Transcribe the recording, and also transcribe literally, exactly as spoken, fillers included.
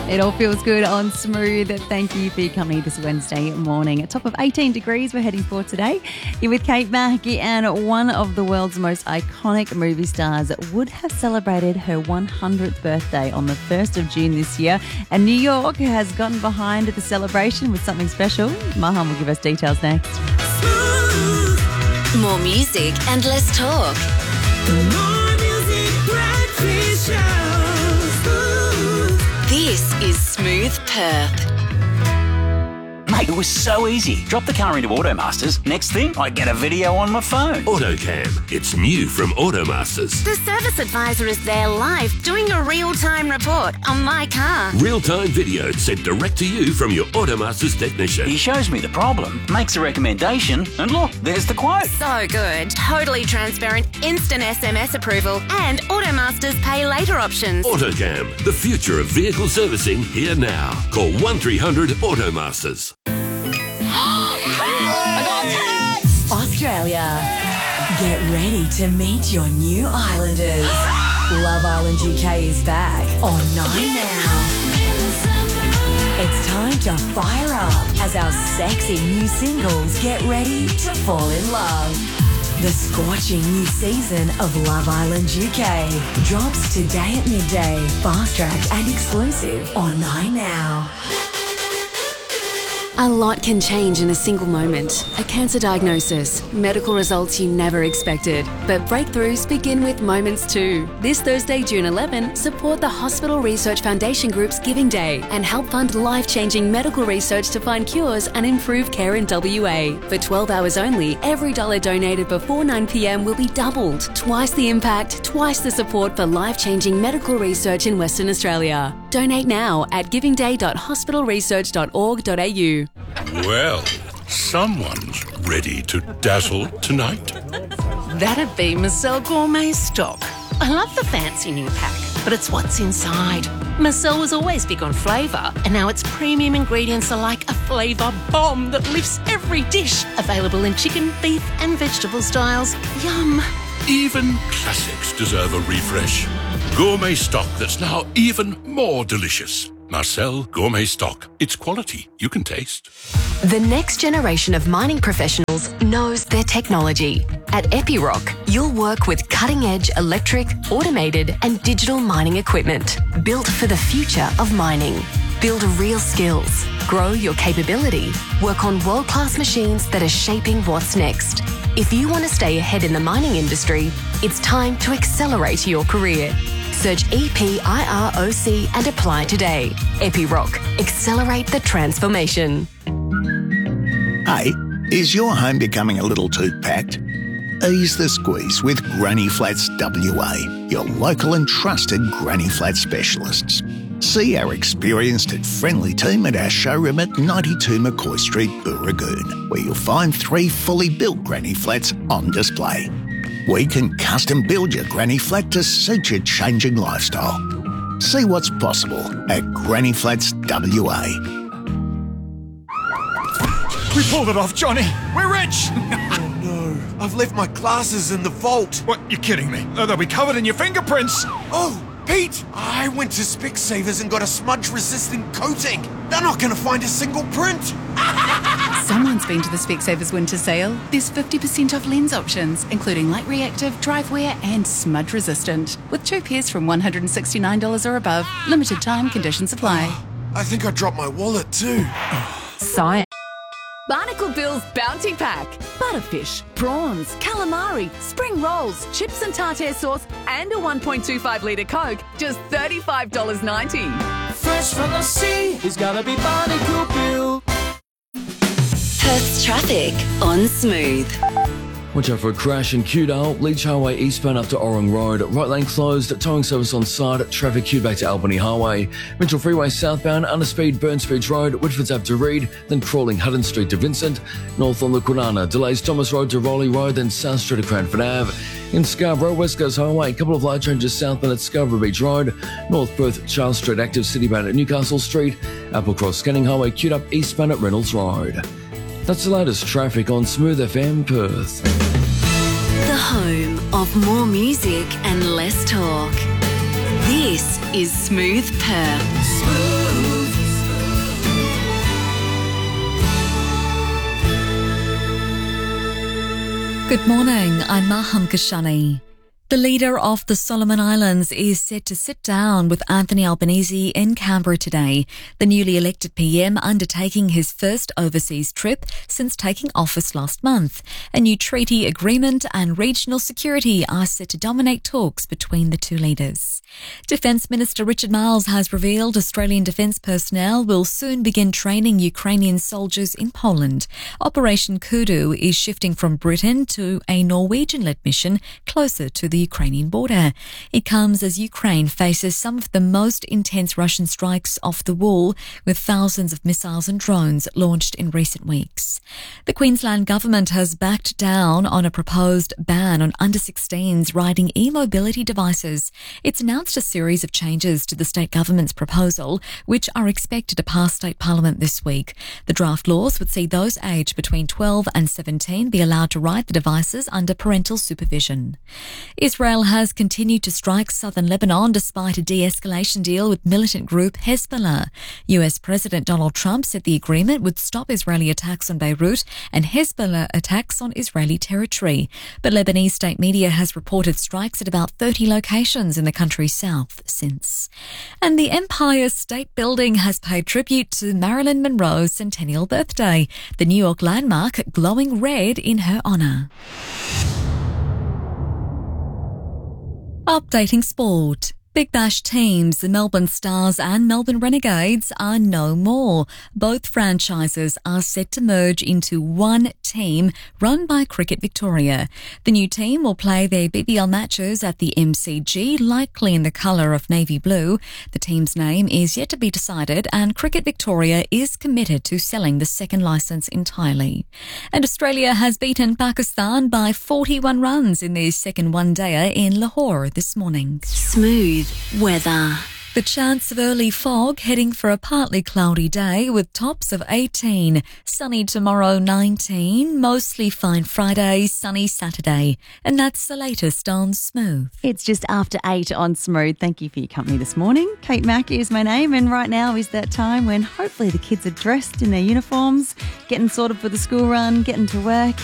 It all feels good on Smooth. Thank you for your company this Wednesday morning. A top of eighteen degrees we're heading for today. You're with Kate Mackey, and one of the world's most iconic movie stars would have celebrated her one hundredth birthday on the first of June this year. And New York has gotten behind the celebration with something special. Mahan will give us details next. More music and less talk. More music, breakfast show. This is Smooth Perth. Mate, it was so easy. Drop the car into Automasters. Next thing, I get a video on my phone. AutoCam. It's new from Automasters. The service advisor is there live doing a real-time report on my car. Real-time video sent direct to you from your Automasters technician. He shows me the problem, makes a recommendation, and look, there's the quote. So good. Totally transparent, instant S M S approval, and Automasters pay later options. AutoCam. The future of vehicle servicing here now. Call one three hundred Automasters. Australia. Get ready to meet your new Islanders. Love Island U K is back on Nine now. It's time to fire up as our sexy new singles get ready to fall in love. The scorching new season of Love Island U K drops today at midday. Fast track and exclusive on Nine now. A lot can change in a single moment. A cancer diagnosis, medical results you never expected. But breakthroughs begin with moments too. This Thursday, June eleventh, support the Hospital Research Foundation Group's Giving Day and help fund life-changing medical research to find cures and improve care in W A. For twelve hours only, every dollar donated before nine p m will be doubled. Twice the impact, twice the support for life-changing medical research in Western Australia. Donate now at giving day dot hospital research dot org dot a u. Well, someone's ready to dazzle tonight. That'd be Marcel Gourmet Stock. I love the fancy new pack, but it's what's inside. Marcel was always big on flavour, and now its premium ingredients are like a flavour bomb that lifts every dish. Available in chicken, beef and vegetable styles. Yum. Even classics deserve a refresh. Gourmet Stock that's now even more delicious. Marcel Gourmet Stock. It's quality you can taste. The next generation of mining professionals knows their technology. At Epiroc, you'll work with cutting-edge electric, automated and digital mining equipment built for the future of mining. Build real skills, grow your capability, work on world-class machines that are shaping what's next. If you want to stay ahead in the mining industry, it's time to accelerate your career. Search E P I R O C and apply today. Epiroc. Accelerate the transformation. Hey, is your home becoming a little too packed? Ease the squeeze with Granny Flats W A, your local and trusted Granny Flat specialists. See our experienced and friendly team at our showroom at ninety-two McCoy Street, Booragoon, where you'll find three fully built Granny Flats on display. We can custom build your granny flat to suit your changing lifestyle. See what's possible at Granny Flats W A. We pulled it off, Johnny. We're rich. Oh no, I've left my glasses in the vault. What, you're kidding me? Oh, they'll be covered in your fingerprints. Oh, Pete, I went to Specsavers and got a smudge-resistant coating. They're not going to find a single print. Someone's been to the Specsavers winter sale. There's fifty percent off lens options, including light reactive, drive wear and smudge resistant. With two pairs from one hundred sixty-nine dollars or above. Limited time, conditions apply. I think I dropped my wallet too. Science. Barnacle Bill's Bounty Pack. Butterfish, prawns, calamari, spring rolls, chips and tartare sauce, and a one point two five litre Coke. Just thirty-five dollars ninety. Fresh from the sea, it's gotta be Barnacle Bill. Perth's traffic on Smooth. Watch out for a crash in Kewdale, Leach Highway eastbound up to Orong Road. Right lane closed, towing service on side, traffic queued back to Albany Highway. Mitchell Freeway southbound, underspeed Burnspeed Road, Whitford's up to Reed, then crawling Hutton Street to Vincent. North on the Kwinana, delays Thomas Road to Rowley Road, then South Street to Cranford Avenue. In Scarborough, West Coast Highway, a couple of light changes southbound at Scarborough Beach Road. North Perth, Charles Street active, citybound at Newcastle Street. Applecross Scanning Highway queued up eastbound at Reynolds Road. That's the latest traffic on Smooth F M Perth. The home of more music and less talk. This is Smooth Perth. Smooth. Good morning, I'm Maham Kashani. The leader of the Solomon Islands is set to sit down with Anthony Albanese in Canberra today, the newly elected P M undertaking his first overseas trip since taking office last month. A new treaty agreement and regional security are set to dominate talks between the two leaders. Defence Minister Richard Marles has revealed Australian defence personnel will soon begin training Ukrainian soldiers in Poland. Operation Kudu is shifting from Britain to a Norwegian-led mission closer to the Ukrainian border. It comes as Ukraine faces some of the most intense Russian strikes off the wall, with thousands of missiles and drones launched in recent weeks. The Queensland government has backed down on a proposed ban on under sixteens riding e-mobility devices. It's announced a series of changes to the state government's proposal, which are expected to pass state parliament this week. The draft laws would see those aged between twelve and seventeen be allowed to ride the devices under parental supervision. Israel has continued to strike southern Lebanon despite a de-escalation deal with militant group Hezbollah. U S President Donald Trump said the agreement would stop Israeli attacks on Beirut and Hezbollah attacks on Israeli territory. But Lebanese state media has reported strikes at about thirty locations in the country's south since. And the Empire State Building has paid tribute to Marilyn Monroe's centennial birthday, the New York landmark glowing red in her honour. Updating sport. Big Bash teams, the Melbourne Stars and Melbourne Renegades, are no more. Both franchises are set to merge into one team run by Cricket Victoria. The new team will play their B B L matches at the M C G, likely in the colour of navy blue. The team's name is yet to be decided, and Cricket Victoria is committed to selling the second licence entirely. And Australia has beaten Pakistan by forty-one runs in their second one-dayer in Lahore this morning. Smooth weather. The chance of early fog, heading for a partly cloudy day with tops of eighteen. Sunny tomorrow, nineteen. Mostly fine Friday, sunny Saturday. And that's the latest on Smooth. It's just after eight on Smooth. Thank you for your company this morning. Kate Mack is my name, and right now is that time when hopefully the kids are dressed in their uniforms, getting sorted for the school run, getting to work.